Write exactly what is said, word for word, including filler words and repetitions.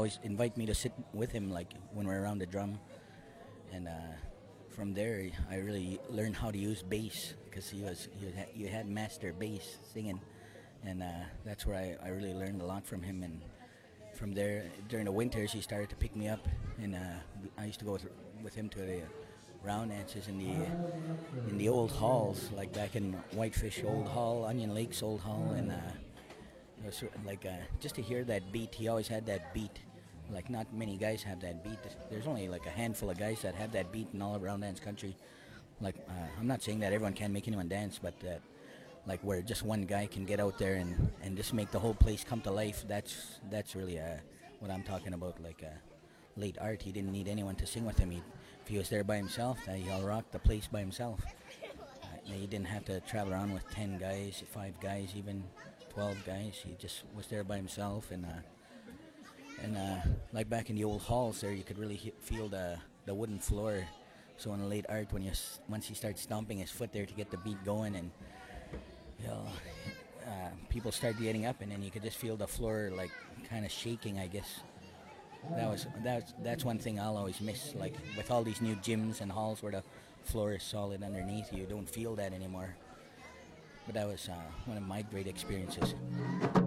always invite me to sit with him, like when we're around the drum. And uh, from there, I really learned how to use bass because he was he had, he had master bass singing, and uh, that's where I, I really learned a lot from him. And from there, during the winters, he started to pick me up, and uh, I used to go with, with him to the round dances in the in the old halls, like back in Whitefish Old Hall, Onion Lakes Old Hall, and uh, it was sort of like uh, just to hear that beat. He always had that beat. Like not many guys have that beat. There's only like a handful of guys that have that beat in all around dance country. Like uh, I'm not saying that everyone can make anyone dance, but that like where just one guy can get out there and, and just make the whole place come to life. That's that's really uh, what I'm talking about. Like uh, late Art, he didn't need anyone to sing with him. He, if he was there by himself, uh, he'll rock the place by himself. Uh, he didn't have to travel around with ten guys, five guys, even twelve guys. He just was there by himself, and uh, and uh, like back in the old halls there, you could really he- feel the the wooden floor. So in late Art, when you s- once he starts stomping his foot there to get the beat going, and you know, uh, people start getting up, and then you could just feel the floor like kind of shaking, I guess. That was that's that's one thing I'll always miss. Like with all these new gyms and halls where the floor is solid underneath, you don't feel that anymore. But that was uh, one of my great experiences.